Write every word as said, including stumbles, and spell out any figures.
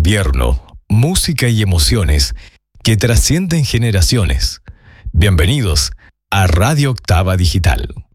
gobierno, música y emociones que trascienden generaciones. Bienvenidos a Radio Octava Digital.